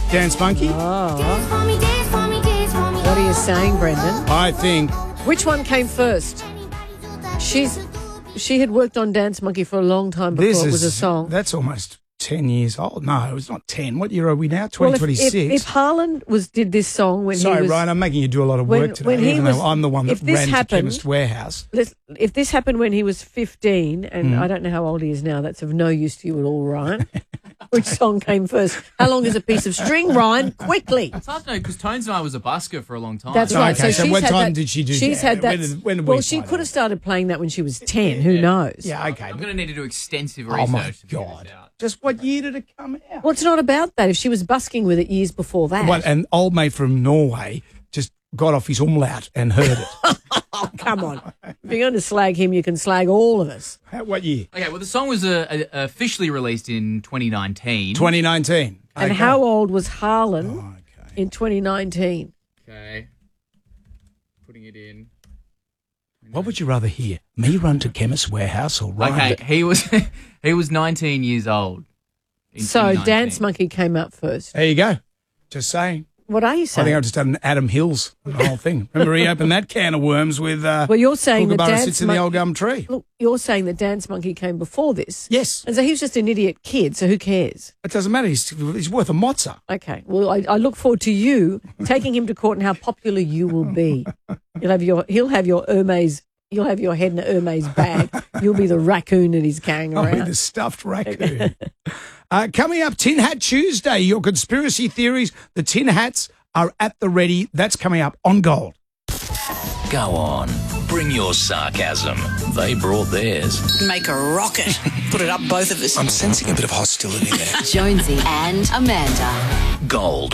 Dance Monkey? What are you saying, Brendan? I think... Which one came first? She had worked on Dance Monkey for a long time before it was a song. That's almost 10 years old. No, it's not 10. What year are we now? 2026? Well, if Haaland did this song when he was... Sorry, Ryan, I'm making you do a lot of work today, even though I'm the one that ran to Chemist Warehouse. If this happened when he was 15, and I don't know how old he is now, that's of no use to you at all, Ryan. Which song came first? How long is a piece of string, Ryan? Quickly. It's hard to know because Tones and I was a busker for a long time. That's right. Okay, so what time did she do that? She's had that. When did well, she could have started playing that when she was 10. Who knows? Yeah, okay. I'm going to need to do extensive research. Oh, my to figure God. this out. Just what year did it come out? Well, it's not about that. If she was busking with it years before that. Well, an old mate from Norway just got off his umlaut and heard it. Oh, come on. If you're going to slag him, you can slag all of us. What year? Okay, well, the song was officially released in 2019. 2019. And how old was Haaland in 2019? Okay. Putting it in. What would you rather hear? Me run to Chemist Warehouse or Ryan? Okay, he was 19 years old. So Dance Monkey came out first. There you go. Just saying. What are you I saying? think I've just done an Adam Hills the whole thing. Remember he opened that can of worms with well, you're saying that Kookaburra sits in the old gum tree. Look, you're saying that Dance Monkey came before this. Yes. And so he was just an idiot kid, so who cares? It doesn't matter. He's worth a mozza. Okay. Well, I look forward to you taking him to court and how popular you will be. He'll have your Hermes. You'll have your head in a Hermes bag. You'll be the raccoon that he's carrying around. I'll be the stuffed raccoon. Coming up, Tin Hat Tuesday. Your conspiracy theories. The tin hats are at the ready. That's coming up on Gold. Go on. Bring your sarcasm. They brought theirs. Make a rocket. Put it up both of us. I'm sensing a bit of hostility there. Jonesy and Amanda. Gold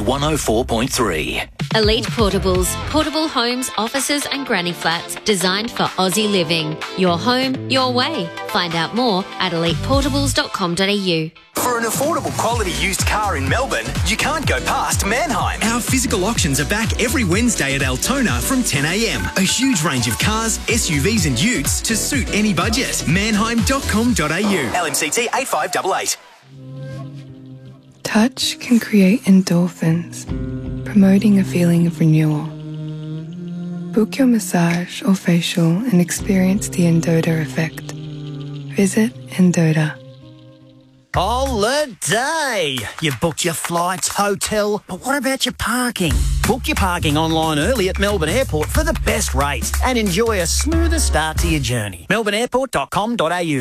104.3. Elite Portables, portable homes, offices and granny flats designed for Aussie living. Your home, your way. Find out more at eliteportables.com.au. For an affordable quality used car in Melbourne, you can't go past Manheim. Our physical auctions are back every Wednesday at Altona from 10 a.m. A huge range of cars, SUVs and utes to suit any budget. Manheim.com.au. LMCT 8588. Touch can create endorphins, promoting a feeling of renewal. Book your massage or facial and experience the Endota effect. Visit Endota. Holiday! You booked your flights, hotel, but what about your parking? Book your parking online early at Melbourne Airport for the best rates and enjoy a smoother start to your journey. melbourneairport.com.au.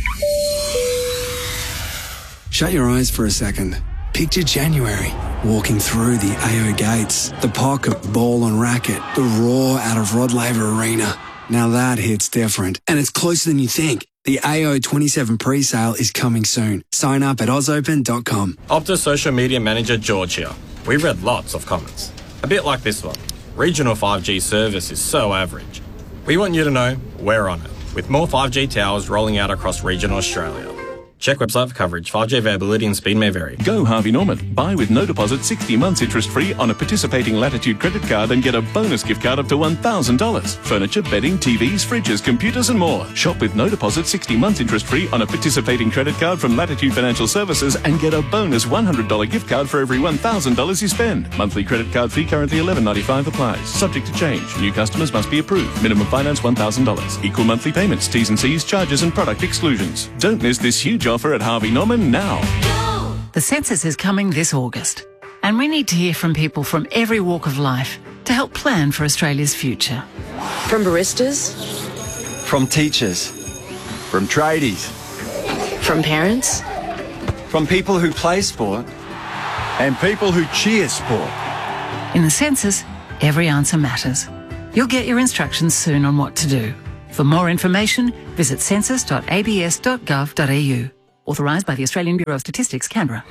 Shut your eyes for a second. Picture January, walking through the AO gates, the pocket ball and racket, the roar out of Rod Laver Arena. Now that hits different, and it's closer than you think. The AO 27 pre-sale is coming soon. Sign up at ozopen.com. Optus Social Media Manager George here. We read lots of comments. A bit like this one. Regional 5G service is so average. We want you to know we're on it, with more 5G towers rolling out across regional Australia. Check website for coverage. 5G availability and speed may vary. Go Harvey Norman. Buy with no deposit 60 months interest-free on a participating Latitude credit card and get a bonus gift card up to $1,000. Furniture, bedding, TVs, fridges, computers and more. Shop with no deposit 60 months interest-free on a participating credit card from Latitude Financial Services and get a bonus $100 gift card for every $1,000 you spend. Monthly credit card fee currently $11.95 applies. Subject to change. New customers must be approved. Minimum finance $1,000. Equal monthly payments. T's and C's, charges and product exclusions. Don't miss this huge offer at Harvey Norman now. The census is coming this August, and we need to hear from people from every walk of life to help plan for Australia's future. From baristas, from teachers, from tradies, from parents, from people who play sport, and people who cheer sport. In the census, every answer matters. You'll get your instructions soon on what to do. For more information, visit census.abs.gov.au. Authorised by the Australian Bureau of Statistics, Canberra.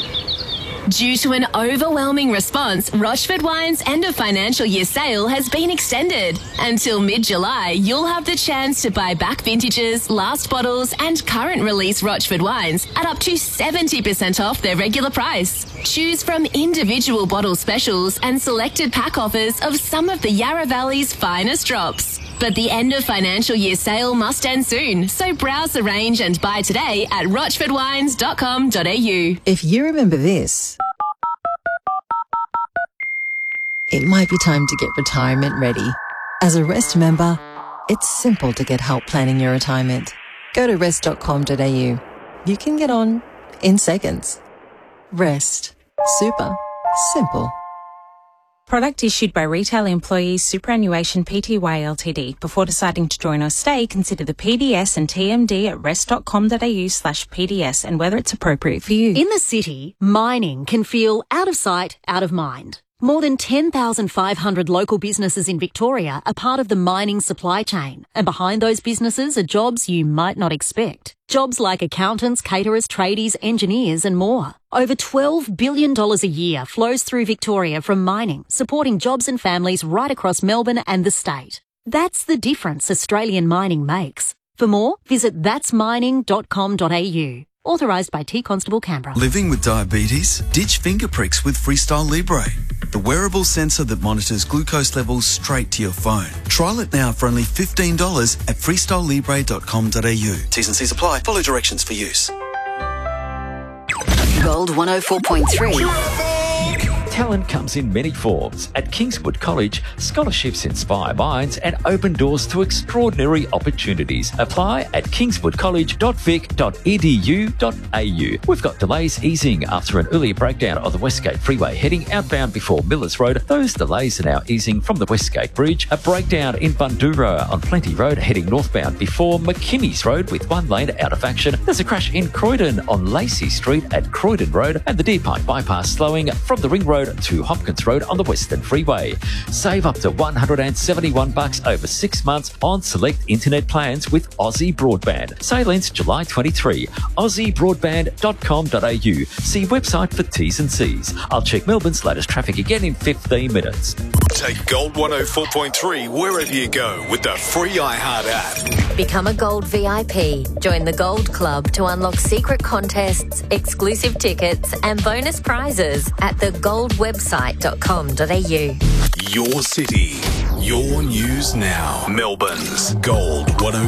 Due to an overwhelming response, Rochford Wine's end of financial year sale has been extended. Until mid-July, you'll have the chance to buy back vintages, last bottles and current release Rochford Wines at up to 70% off their regular price. Choose from individual bottle specials and selected pack offers of some of the Yarra Valley's finest drops. But the end of financial year sale must end soon, so browse the range and buy today at rochfordwines.com.au. If you remember this... it might be time to get retirement ready. As a Rest member, it's simple to get help planning your retirement. Go to rest.com.au. You can get on in seconds. Rest. Super. Simple. Product issued by Retail Employees Superannuation Pty Ltd. Before deciding to join or stay, consider the PDS and TMD at rest.com.au/PDS and whether it's appropriate for you. In the city, mining can feel out of sight, out of mind. More than 10,500 local businesses in Victoria are part of the mining supply chain, and behind those businesses are jobs you might not expect. Jobs like accountants, caterers, tradies, engineers and more. Over $12 billion a year flows through Victoria from mining, supporting jobs and families right across Melbourne and the state. That's the difference Australian mining makes. For more, visit that'smining.com.au. Authorised by T Constable Canberra. Living with diabetes? Ditch finger pricks with Freestyle Libre, the wearable sensor that monitors glucose levels straight to your phone. Trial it now for only $15 at freestylelibre.com.au. T's and C's apply. Follow directions for use. Gold 104.3. Talent comes in many forms. At Kingswood College, scholarships inspire minds and open doors to extraordinary opportunities. Apply at kingswoodcollege.vic.edu.au. We've got delays easing after an earlier breakdown of the Westgate Freeway heading outbound before Millers Road. Those delays are now easing from the Westgate Bridge. A breakdown in Bundoora on Plenty Road heading northbound before McKinney's Road with one lane out of action. There's a crash in Croydon on Lacey Street at Croydon Road, and the Deer Park bypass slowing from the Ring Road to Hopkins Road on the Western Freeway. Save up to $171 over 6 months on select internet plans with Aussie Broadband. Sale ends July 23. AussieBroadband.com.au. See website for T's and C's. I'll check Melbourne's latest traffic again in 15 minutes. Take Gold 104.3 wherever you go with the free iHeart app. Become a Gold VIP. Join the Gold Club to unlock secret contests, exclusive tickets and bonus prizes at thegoldwebsite.com.au. Your city, your news now. Melbourne's Gold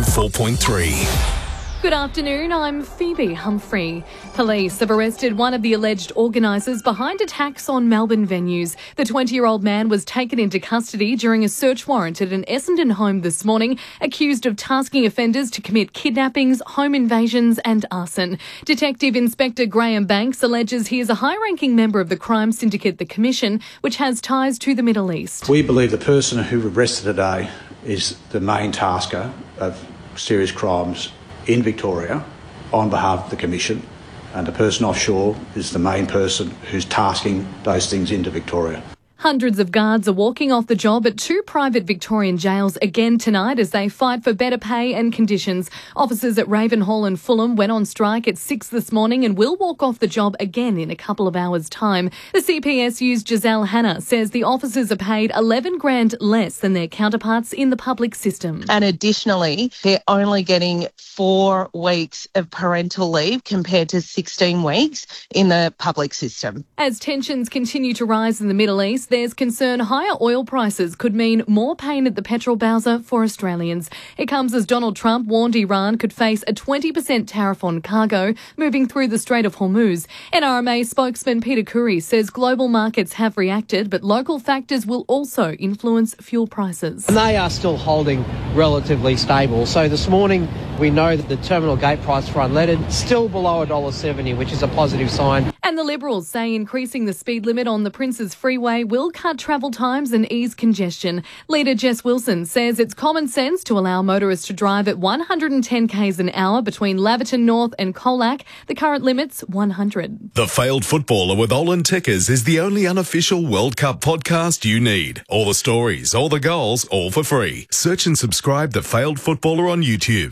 104.3. Good afternoon, I'm Phoebe Humphrey. Police have arrested one of the alleged organisers behind attacks on Melbourne venues. The 20-year-old man was taken into custody during a search warrant at an Essendon home this morning, accused of tasking offenders to commit kidnappings, home invasions and arson. Detective Inspector Graham Banks alleges he is a high-ranking member of the crime syndicate The Commission, which has ties to the Middle East. We believe the person who arrested today is the main tasker of serious crimes in Victoria on behalf of the Commission, and the person offshore is the main person who's tasking those things into Victoria. Hundreds of guards are walking off the job at 2 private Victorian jails again tonight as they fight for better pay and conditions. Officers at Ravenhall and Fulham went on strike at 6 this morning and will walk off the job again in a couple of hours' time. The CPSU's Giselle Hanna says the officers are paid $11,000 less than their counterparts in the public system. And additionally, they're only getting 4 weeks of parental leave compared to 16 weeks in the public system. As tensions continue to rise in the Middle East, there's concern higher oil prices could mean more pain at the petrol bowser for Australians. It comes as Donald Trump warned Iran could face a 20% tariff on cargo moving through the Strait of Hormuz. NRMA spokesman Peter Curry says global markets have reacted, but local factors will also influence fuel prices. And they are still holding relatively stable. So this morning we know that the terminal gate price for unleaded still below $1.70, which is a positive sign. And the Liberals say increasing the speed limit on the Princes Freeway will cut travel times and ease congestion. Leader Jess Wilson says it's common sense to allow motorists to drive at 110 k's an hour between Laverton North and Colac. The current limit's 100. The Failed Footballer with Olin Tickers is the only unofficial World Cup podcast you need. All the stories, all the goals, all for free. Search and subscribe The Failed Footballer on YouTube.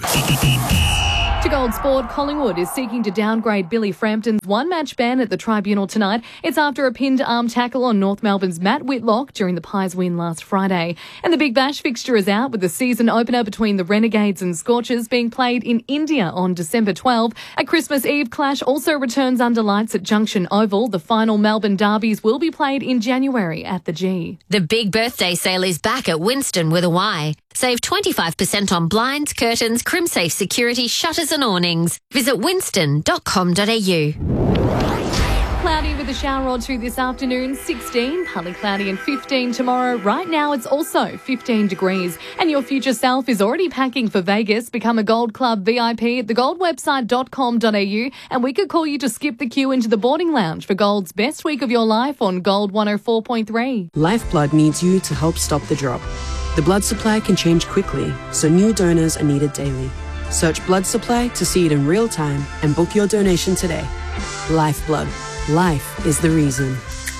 To Gold Sport, Collingwood is seeking to downgrade Billy Frampton's one-match ban at the tribunal tonight. It's after a pinned arm tackle on North Melbourne's Matt Whitlock during the Pies win last Friday. And the Big Bash fixture is out with the season opener between the Renegades and Scorchers being played in India on December 12. A Christmas Eve clash also returns under lights at Junction Oval. The final Melbourne derbies will be played in January at the G. The big birthday sale is back at Winston with a Y. Save 25% on blinds, curtains, CrimSafe security, shutters and awnings. Visit winston.com.au. Cloudy cloudy with a shower or two this afternoon, 16, partly cloudy and 15 tomorrow. Right now it's also 15 degrees. And your future self is already packing for Vegas. Become a Gold Club VIP at thegoldwebsite.com.au and we could call you to skip the queue into the boarding lounge for Gold's best week of your life on Gold 104.3. Lifeblood needs you to help stop the drop. The blood supply can change quickly, so new donors are needed daily. Search blood supply to see it in real time and book your donation today. Lifeblood. Life is the reason.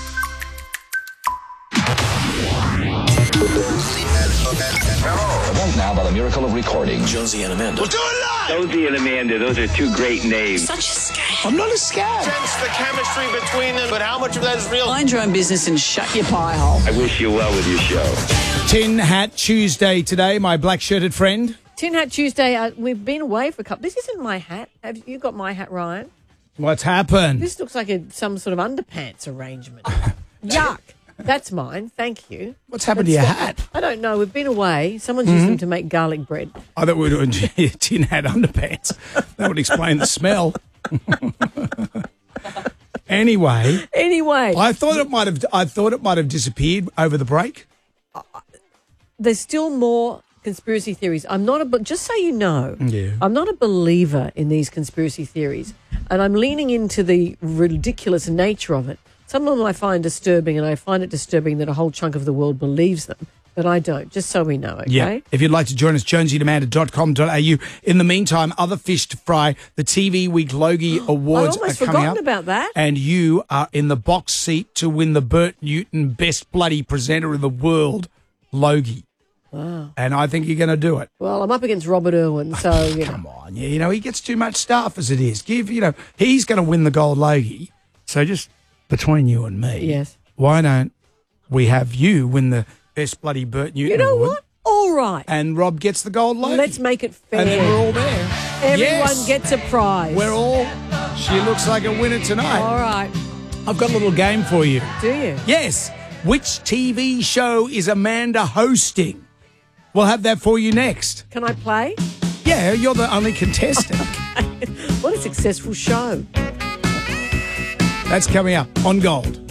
Right now, by the miracle of recording, Jonesy and Amanda. We'll do it live! Jonesy and Amanda, those are two great names. Such a scam. I'm not a scam. Sense the chemistry between them, but how much of that is real? Mind your own business and shut your pie hole. I wish you well with your show. Tin Hat Tuesday today, my black-shirted friend. Tin Hat Tuesday, we've been away for a couple. This isn't my hat. Have you got my hat, Ryan? What's happened? This looks like some sort of underpants arrangement. Yuck. That's mine. Thank you. What's happened to your hat? I don't know. We've been away. Someone's used them to make garlic bread. I thought we were doing Tin Hat underpants. That would explain the smell. Anyway, I thought it might have disappeared over the break. There's still more conspiracy theories. I'm not just so you know. Yeah. I'm not a believer in these conspiracy theories, and I'm leaning into the ridiculous nature of it. Some of them I find disturbing, and I find it disturbing that a whole chunk of the world believes them, but I don't, just so we know, okay? Yeah. If you'd like to join us, jonesyandamanda.com.au. In the meantime, other fish to fry. The TV Week Logie Awards I almost are coming forgotten up. about that. And you are in the box seat to win the Bert Newton Best Bloody Presenter in the World Logie. Wow. And I think you're going to do it. Well, I'm up against Robert Irwin, so, you know. Come on. Yeah, you know, he gets too much stuff as it is. He's going to win the gold Logie. So just between you and me. Yes. Why don't we have you win the Best Bloody Bert Newton You know Award? what? All right. And Rob gets the gold Logie. Let's make it fair. And then we're all there. Everyone gets a prize. She looks like a winner tonight. All right. I've got a little game for you. Do you? Yes. Which TV show is Amanda hosting? We'll have that for you next. Can I play? Yeah, you're the only contestant. Okay. What a successful show. That's coming up on Gold.